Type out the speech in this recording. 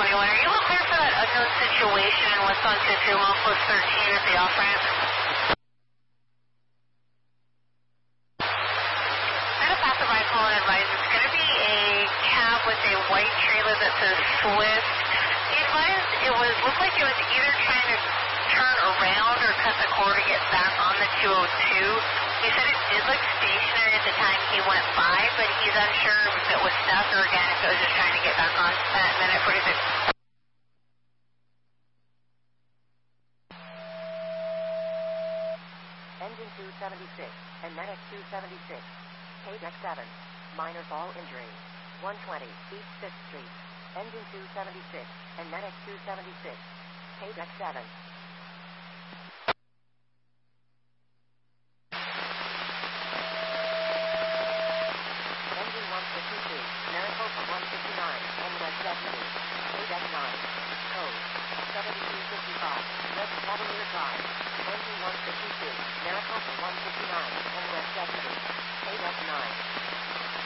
21. Are you able to clear for that unknown situation in West on 22, Monflos 13 at the off-ramp? I had a passerby call and advise it's going to be a cab with a white trailer that says Swift. He advised it looked like it was either trying to turn around or cut the corner to get back on the 202. He said it did look stationary at the time he went by, but he's unsure if it was stuck or again if it was just trying to get back on at minute 46. Engine 276 and Medic 276. KDEC 7. Minor fall injury. 120 East 5th Street. Engine 276 and Medic 276. KDEC 7. Engine 152. Maricopa 159. NWest Deputy. KDEC 9. Code 7255. West Cavalier Drive. Engine 152. Maricopa 159.